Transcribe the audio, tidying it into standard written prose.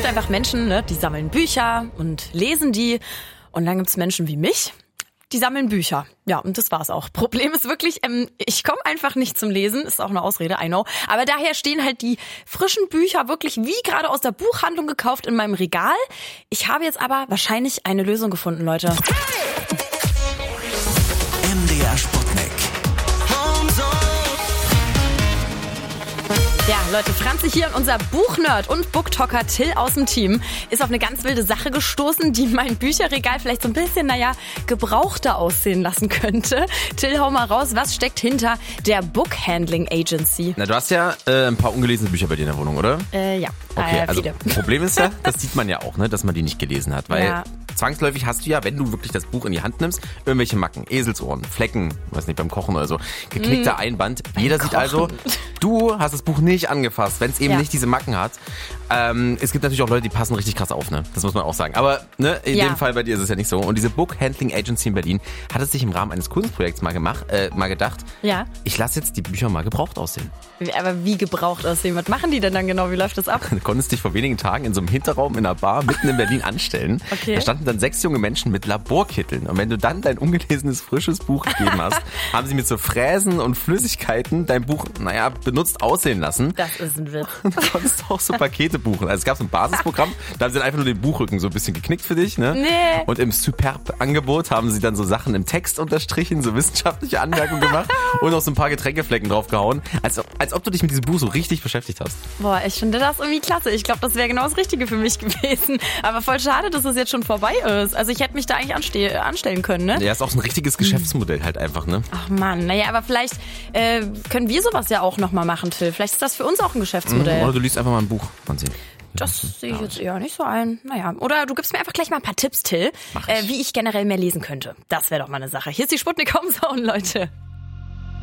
gibt einfach Menschen, ne, die sammeln Bücher und lesen die. Und dann gibt's Menschen wie mich, die sammeln Bücher. Ja, und das war's auch. Problem ist wirklich, ich komme einfach nicht zum Lesen. Ist auch eine Ausrede, I know. Aber daher stehen halt die frischen Bücher wirklich wie gerade aus der Buchhandlung gekauft in meinem Regal. Ich habe jetzt aber wahrscheinlich eine Lösung gefunden, Leute. MDR Sputnik. Ja, Leute, Franzi hier und unser Buchnerd und Booktalker Till aus dem Team ist auf eine ganz wilde Sache gestoßen, die mein Bücherregal vielleicht so ein bisschen, gebrauchter aussehen lassen könnte. Till, hau mal raus, was steckt hinter der Bookhandling Agency? Na, du hast ja ein paar ungelesene Bücher bei dir in der Wohnung, oder? Ja. Okay, also viele. Problem ist ja, das sieht man ja auch, ne, dass man die nicht gelesen hat, weil Ja. zwangsläufig hast du ja, wenn du wirklich das Buch in die Hand nimmst, irgendwelche Macken, Eselsohren, Flecken, weiß nicht, beim Kochen oder so, geknickter Einband. Jeder sieht also, du hast das Buch nicht angefasst, wenn es eben nicht diese Macken hat. Es gibt natürlich auch Leute, die passen richtig krass auf, ne? Das muss man auch sagen. Aber ne, in dem Fall bei dir ist es ja nicht so. Und diese Book Handling Agency in Berlin hat es sich im Rahmen eines Kunstprojekts mal gedacht, ich lasse jetzt die Bücher mal gebraucht aussehen. Aber wie gebraucht aussehen? Was machen die denn dann genau? Wie läuft das ab? Du konntest dich vor wenigen Tagen in so einem Hinterraum in einer Bar mitten in Berlin anstellen. Okay. Da standen dann 6 junge Menschen mit Laborkitteln. Und wenn du dann dein ungelesenes, frisches Buch gegeben hast, haben sie mit so Fräsen und Flüssigkeiten dein Buch, benutzt aussehen lassen. Das ist ein Witz. Und du konntest auch so Pakete buchen. Also es gab so ein Basisprogramm, da haben sie dann einfach nur den Buchrücken so ein bisschen geknickt für dich. Ne? Nee. Und im Superb-Angebot haben sie dann so Sachen im Text unterstrichen, so wissenschaftliche Anmerkungen gemacht und auch so ein paar Getränkeflecken draufgehauen. Als ob du dich mit diesem Buch so richtig beschäftigt hast. Boah, ich finde das irgendwie klasse. Ich glaube, das wäre genau das Richtige für mich gewesen. Aber voll schade, dass es jetzt schon vorbei ist. Also ich hätte mich da eigentlich anstellen können, ne? Ja, ist auch so ein richtiges Geschäftsmodell halt einfach, ne? Ach Mann, aber vielleicht können wir sowas ja auch nochmal machen, Till. Vielleicht ist das für uns auch ein Geschäftsmodell. Oder du liest einfach mal ein Buch, Franzi. Das sehe ich jetzt eher nicht so ein. Oder du gibst mir einfach gleich mal ein paar Tipps, Till, wie ich generell mehr lesen könnte. Das wäre doch mal eine Sache. Hier ist die Sputnik Homezone, Leute.